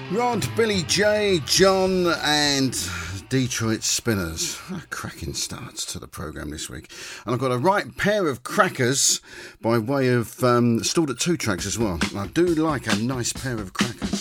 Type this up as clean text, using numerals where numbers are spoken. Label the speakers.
Speaker 1: Rod, Billy J, John and Detroit Spinners. A cracking start to the programme this week. And I've got a right pair of crackers by way of stalled at 2 tracks as well. I do like a nice pair of crackers.